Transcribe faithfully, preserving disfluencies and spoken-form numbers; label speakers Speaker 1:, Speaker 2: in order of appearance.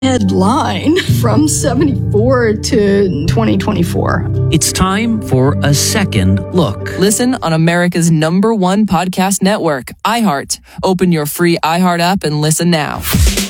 Speaker 1: headline from seventy-four to twenty twenty-four.
Speaker 2: It's time for a second look.
Speaker 3: Listen on America's number one podcast network, iHeart. Open your free iHeart app and listen now.